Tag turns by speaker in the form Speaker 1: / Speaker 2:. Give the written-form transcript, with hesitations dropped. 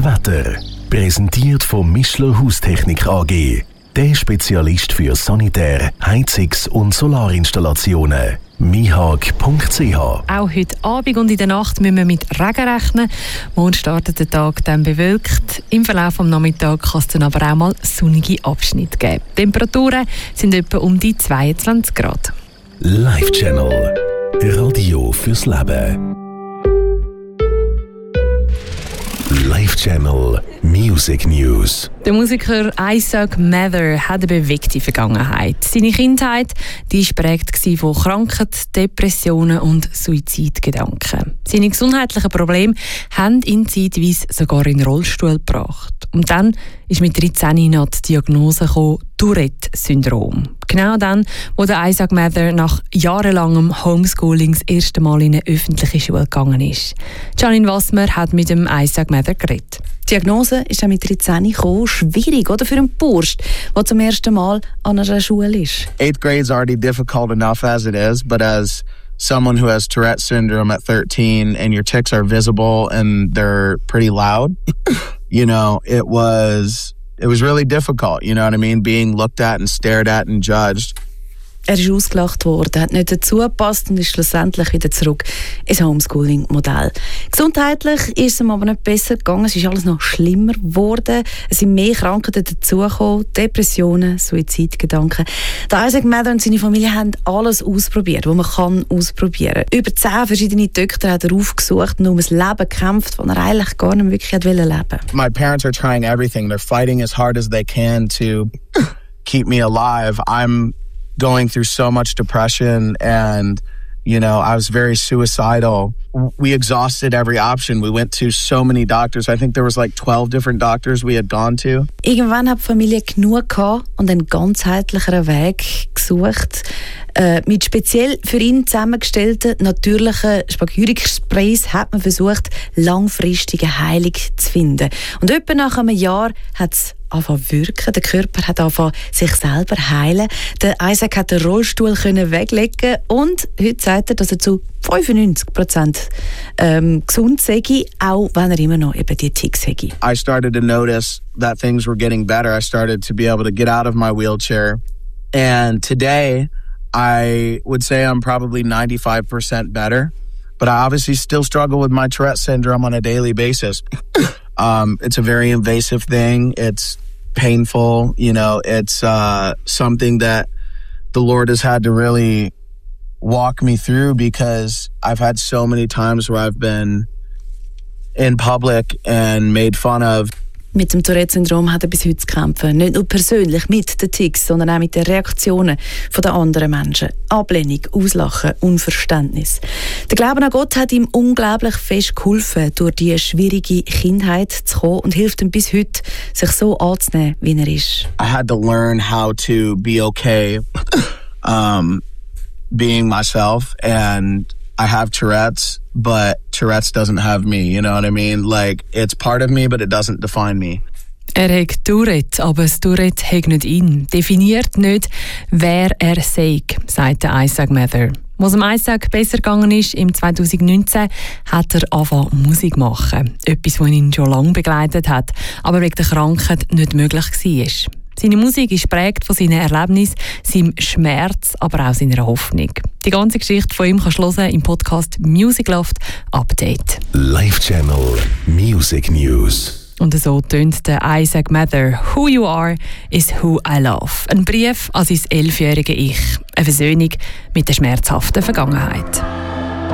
Speaker 1: Wetter. Präsentiert von Mischler Haustechnik AG. Der Spezialist für Sanitär-, Heizungs- und Solarinstallationen. mihag.ch.
Speaker 2: Auch heute Abend und in der Nacht müssen wir mit Regen rechnen. Morgen startet der Tag dann bewölkt. Im Verlauf des Nachmittags kann es dann aber auch mal sonnige Abschnitte geben. Die Temperaturen sind etwa um die 22 Grad.
Speaker 1: Live Channel. Radio fürs Leben. Live Channel Music News.
Speaker 2: Der Musiker Isaac Mather hat eine bewegte Vergangenheit. Seine Kindheit die war geprägt von Krankheit, Depressionen und Suizidgedanken. Seine gesundheitlichen Probleme haben ihn zeitweise sogar in den Rollstuhl gebracht. Und dann ist mit 13 noch die Diagnose gekommen, Tourette-Syndrom. Genau dann, wo der Isaac Mather nach jahrelangem Homeschooling das erste Mal in eine öffentliche Schule gegangen ist. Janine Wassmer hat mit dem Isaac Mather geredet.
Speaker 3: Die Diagnose ist dann mit 13 gekommen. Schwierig, oder? Für einen Bursch, der zum ersten Mal an einer Schule ist.
Speaker 4: 8th grade is already difficult enough as it is, but as someone who has Tourette syndrome at 13 and your tics are visible and they're pretty loud, you know, it was really difficult, you know what I mean? Being looked at and stared at and judged.
Speaker 3: Er ist ausgelacht worden, hat nicht dazu gepasst und ist schlussendlich wieder zurück ins Homeschooling-Modell. Gesundheitlich ist es ihm aber nicht besser gegangen, es ist alles noch schlimmer geworden. Es sind mehr Krankheiten dazugekommen, Depressionen, Suizidgedanken. Der Isaac Mather und seine Familie haben alles ausprobiert, was man kann ausprobieren. Über 10 verschiedene Doktor hat er aufgesucht und um ein Leben gekämpft, das er eigentlich gar nicht wirklich leben wollte.
Speaker 4: My parents are trying everything. They're fighting as hard as they can to keep me alive. I'm going through so much depression and, you know, I was very suicidal. We exhausted every option. We went to so many doctors. I think there was like 12 different doctors we had gone to.
Speaker 3: Irgendwann hat die Familie genug gehabt und einen ganzheitlicheren Weg gesucht. Mit speziell für ihn zusammengestellten natürlichen Spagyriksprays hat man versucht, langfristige Heilung zu finden. Und etwa nach einem Jahr hat es angefangen zu wirken. Der Körper hat angefangen, sich selber zu heilen. Der Isaac hat den Rollstuhl weglegen und heute sagt er, dass er zu 95% gesund sei, auch wenn er immer noch eben die Tics hat.
Speaker 4: I started to notice that things were getting better. I started to be able to get out of my wheelchair. And today, I would say I'm probably 95% better. But I obviously still struggle with my Tourette syndrome on a daily basis. It's a very invasive thing. It's painful. You know, it's something that the Lord has had to really walk me through because I've had so many times where I've been in public and made fun of.
Speaker 3: Mit dem Tourette-Syndrom hat er bis heute zu kämpfen. Nicht nur persönlich mit den Tics, sondern auch mit den Reaktionen der anderen Menschen. Ablehnung, Auslachen, Unverständnis. Der Glaube an Gott hat ihm unglaublich fest geholfen, durch diese schwierige Kindheit zu kommen und hilft ihm bis heute, sich so anzunehmen, wie er ist.
Speaker 4: I had to learn how to be okay being myself, and I have Tourette's, but Tourette's doesn't have me, you know what I mean? Like, it's part of me, but it doesn't define me.
Speaker 2: Er hat Tourette, aber das Tourette hat nicht ihn. Definiert nicht, wer er sei, sagt der Isaac Mather. Als es Isaac besser gegangen ist, im 2019, hat er angefangen Musik zu machen. Etwas, das ihn schon lange begleitet hat, aber wegen der Krankheit nicht möglich war. Seine Musik ist geprägt von seinen Erlebnissen, seinem Schmerz, aber auch seiner Hoffnung. Die ganze Geschichte von ihm kannst du hören im Podcast Music Loft Update.
Speaker 1: Live Channel Music News.
Speaker 2: Und so tönt der Isaac Mather. Who you are is who I love. Ein Brief an sein 11-jährige Ich. Eine Versöhnung mit der schmerzhaften Vergangenheit.